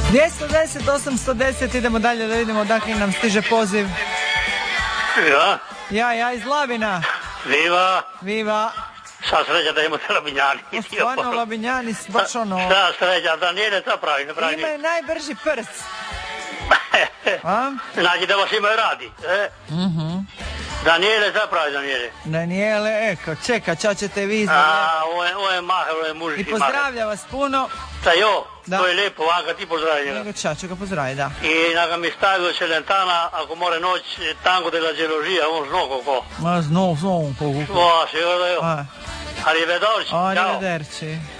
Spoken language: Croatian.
210, 810, idemo dalje da vidimo odakle nam stiže poziv. Ja iz Labina. Viva. Sva sreća da imate Labinjani. Stvarno Labinjani, baš ono... Sva sreća, Danijele, to pravi, ne pravi. Imaju najbrži prc. Znači da vas imaju radi. Danijele, to pravi Danijele. Danijele, čeka, čao ćete vi izgleda. Ovo je maher, ovo je mužički maher. I pozdravlja vas puno. To je lijepo, Vanka, ti pozdravi njega. Ću ga pozdravi, da. I neka mi stavio Celentana, ako more noć, tango della gelosia, on zno koliko. Ma zno koliko. Sigurno da jo. Arrivederci. Arrivederci.